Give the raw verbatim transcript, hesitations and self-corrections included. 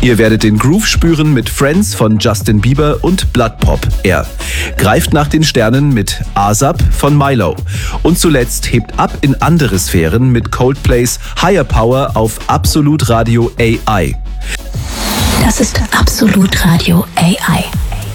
Ihr werdet den Groove spüren mit Friends von Justin Bieber und Blood Pop. Er greift nach den Sternen mit ASAP von Milo. Und zuletzt hebt ab in andere Sphären mit Coldplays Higher Power auf Absolut Radio A I. Das ist Absolut Radio A I.